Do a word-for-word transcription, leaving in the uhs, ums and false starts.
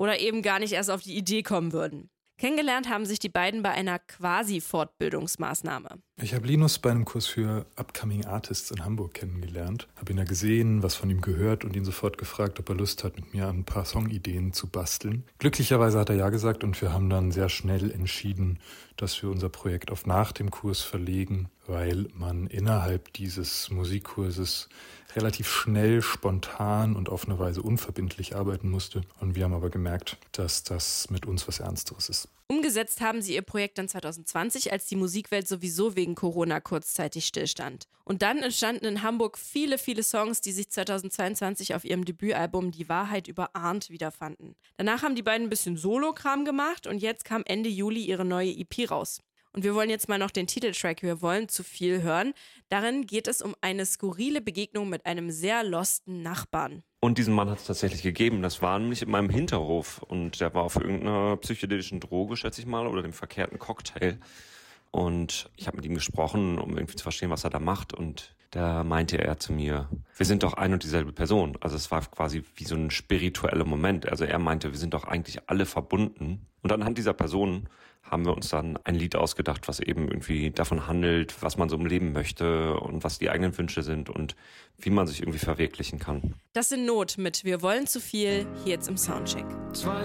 oder eben gar nicht erst auf die Idee kommen würden. Kennengelernt haben sich die beiden bei einer Quasi-Fortbildungsmaßnahme. Ich habe Linus bei einem Kurs für Upcoming Artists in Hamburg kennengelernt. Habe ihn da gesehen, was von ihm gehört und ihn sofort gefragt, ob er Lust hat, mit mir an ein paar Songideen zu basteln. Glücklicherweise hat er ja gesagt und wir haben dann sehr schnell entschieden, dass wir unser Projekt auf nach dem Kurs verlegen, weil man innerhalb dieses Musikkurses relativ schnell, spontan und auf eine Weise unverbindlich arbeiten musste. Und wir haben aber gemerkt, dass das mit uns was Ernsteres ist. Umgesetzt haben sie ihr Projekt dann zwanzig zwanzig, als die Musikwelt sowieso wegen Corona kurzzeitig stillstand. Und dann entstanden in Hamburg viele, viele Songs, die sich zweitausendzweiundzwanzig auf ihrem Debütalbum Die Wahrheit über Arndt wiederfanden. Danach haben die beiden ein bisschen Solo-Kram gemacht und jetzt kam Ende Juli ihre neue E P raus. Und wir wollen jetzt mal noch den Titeltrack Wir wollen zu viel hören. Darin geht es um eine skurrile Begegnung mit einem sehr losten Nachbarn. Und diesen Mann hat es tatsächlich gegeben. Das war nämlich in meinem Hinterhof. Und der war auf irgendeiner psychedelischen Droge, schätze ich mal, oder dem verkehrten Cocktail. Und ich habe mit ihm gesprochen, um irgendwie zu verstehen, was er da macht. Und da meinte er zu mir, wir sind doch ein und dieselbe Person. Also es war quasi wie so ein spiritueller Moment. Also er meinte, wir sind doch eigentlich alle verbunden. Und anhand dieser Person haben wir uns dann ein Lied ausgedacht, was eben irgendwie davon handelt, was man so im Leben möchte und was die eigenen Wünsche sind und wie man sich irgendwie verwirklichen kann. Das in Not mit Wir wollen zu viel, hier jetzt im Soundcheck.